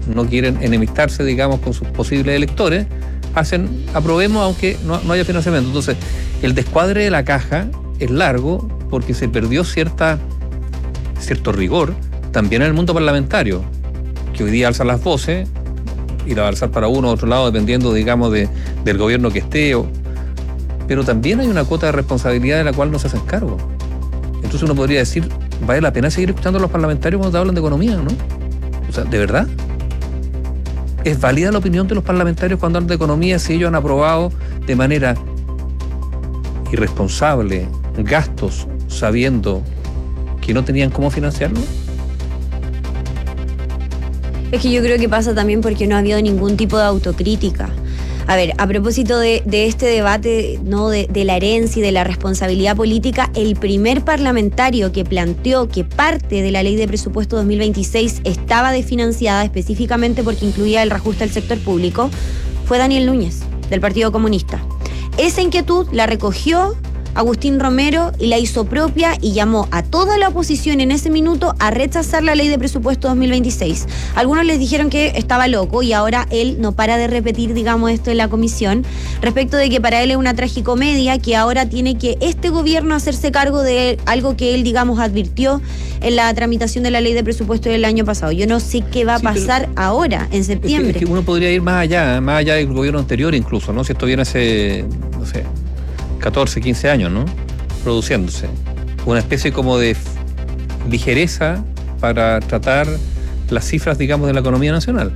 no quieren enemistarse, digamos, con sus posibles electores, aprobemos aunque no haya financiamiento. Entonces, el descuadre de la caja es largo porque se perdió cierto rigor también en el mundo parlamentario, que hoy día alza las voces y la va a alzar para uno o otro lado dependiendo, digamos, del gobierno que esté. Pero también hay una cuota de responsabilidad de la cual no se hacen cargo. Entonces uno podría decir, vale la pena seguir escuchando a los parlamentarios cuando hablan de economía, ¿no? O sea, ¿de verdad? ¿Es válida la opinión de los parlamentarios cuando hablan de economía si ellos han aprobado de manera irresponsable gastos sabiendo que no tenían cómo financiarlo? Es que yo creo que pasa también porque no ha habido ningún tipo de autocrítica. A ver, a propósito de este debate, ¿no?, de la herencia y de la responsabilidad política, el primer parlamentario que planteó que parte de la ley de presupuesto 2026 estaba desfinanciada específicamente porque incluía el reajuste al sector público fue Daniel Núñez, del Partido Comunista. Esa inquietud la recogió Agustín Romero y la hizo propia y llamó a toda la oposición en ese minuto a rechazar la ley de presupuesto 2026. Algunos les dijeron que estaba loco y ahora él no para de repetir, digamos, esto en la comisión, respecto de que para él es una tragicomedia, que ahora tiene que este gobierno hacerse cargo de algo que él, digamos, advirtió en la tramitación de la ley de presupuesto del año pasado. Yo no sé qué va a pasar ahora, en septiembre. Es que uno podría ir más allá del gobierno anterior incluso, ¿no? Si esto viene hace, no sé, 14, 15 años, ¿no? Produciéndose. Una especie como de ligereza para tratar las cifras, digamos, de la economía nacional.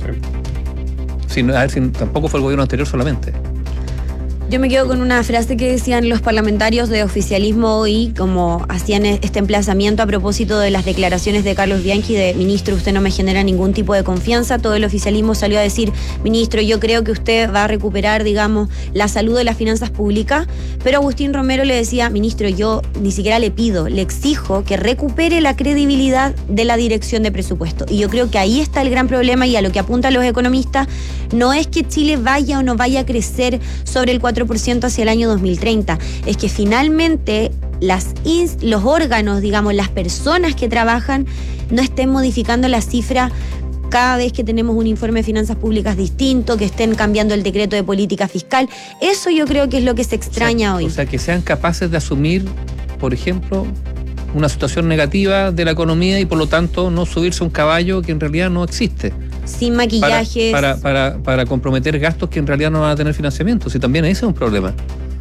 Sí. Tampoco fue el gobierno anterior solamente. Yo me quedo con una frase que decían los parlamentarios de oficialismo hoy, como hacían este emplazamiento a propósito de las declaraciones de Carlos Bianchi de: ministro, usted no me genera ningún tipo de confianza. Todo el oficialismo salió a decir: ministro, yo creo que usted va a recuperar, digamos, la salud de las finanzas públicas. Pero Agustín Romero le decía: ministro, yo ni siquiera le pido, le exijo que recupere la credibilidad de la dirección de presupuesto. Y yo creo que ahí está el gran problema, y a lo que apuntan los economistas no es que Chile vaya o no vaya a crecer sobre el 4% hacia el año 2030, es que finalmente los órganos, digamos, las personas que trabajan no estén modificando la cifra cada vez que tenemos un informe de finanzas públicas distinto, que estén cambiando el decreto de política fiscal. Eso yo creo que es lo que se extraña hoy. O sea, que sean capaces de asumir, por ejemplo, una situación negativa de la economía y por lo tanto no subirse a un caballo que en realidad no existe. Sin maquillajes. Para comprometer gastos que en realidad no van a tener financiamiento. Si también ese es un problema.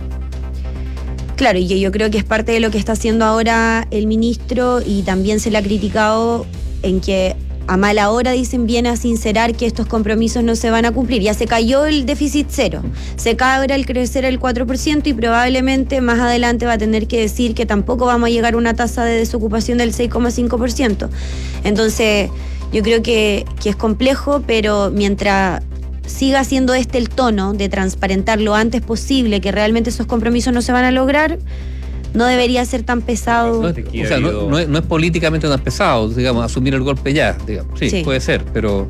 Claro, y yo creo que es parte de lo que está haciendo ahora el ministro, y también se le ha criticado en que a mala hora, dicen, viene a sincerar que estos compromisos no se van a cumplir. Ya se cayó el déficit cero, se cae ahora el crecer el 4% y probablemente más adelante va a tener que decir que tampoco vamos a llegar a una tasa de desocupación del 6,5%. Entonces, yo creo que es complejo, pero mientras siga siendo el tono de transparentar lo antes posible que realmente esos compromisos no se van a lograr, no debería ser tan pesado. No es políticamente tan pesado, digamos, asumir el golpe ya, digamos. Sí. Puede ser, pero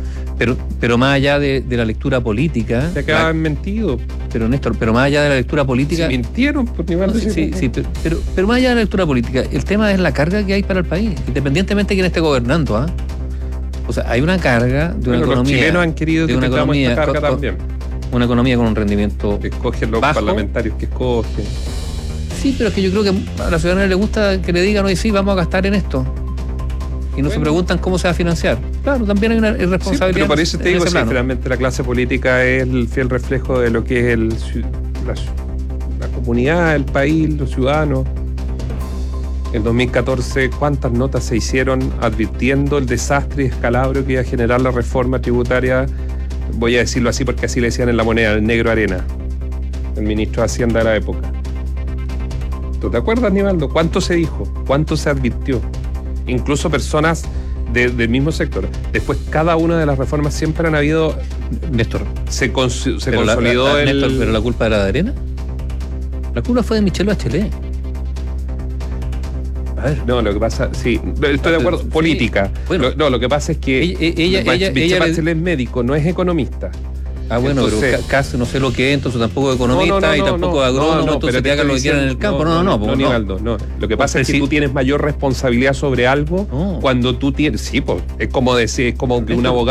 más allá de la lectura política. Se acaban mentido. Pero Néstor, más allá de la lectura política. Se mintieron por nivel de pero más allá de la lectura política, el tema es la carga que hay para el país, independientemente de quién esté gobernando, ¿ah? O sea, hay una carga de una economía. Los chilenos han querido de una economía esta carga también. Una economía con un rendimiento que escogen los bajo. Parlamentarios que escogen. Sí, pero es que yo creo que a la ciudadanía le gusta que le digan: hoy sí, vamos a gastar en esto. Y no se preguntan cómo se va a financiar. Claro, también hay una irresponsabilidad. Sí, pero por eso te digo, si finalmente la clase política es el fiel reflejo de lo que es la comunidad, el país, los ciudadanos. En 2014, ¿cuántas notas se hicieron advirtiendo el desastre y escalabro que iba a generar la reforma tributaria? Voy a decirlo así porque así le decían en La Moneda, el negro Arena, el ministro de Hacienda de la época. ¿Tú te acuerdas, Nivaldo? ¿Cuánto se dijo? ¿Cuánto se advirtió? Incluso personas del mismo sector. Después, cada una de las reformas siempre han habido... Néstor, se consolidó el... Néstor, ¿pero la culpa era de Arena? La culpa fue de Michelle Bachelet. A ver. No, lo que pasa... Sí, estoy de acuerdo. Sí. Política. Bueno, lo que pasa es que Michelle Bachelet es médico, no es economista. Ah, bueno, entonces, pero casi no sé lo que es, entonces tampoco es economista y tampoco es agrónomo, entonces te hagan lo que quieran en el campo. No, Nivaldo, no. Lo que pasa es que tú tienes mayor responsabilidad sobre algo cuando tú tienes... Sí, pues, es como decir, es como que un abogado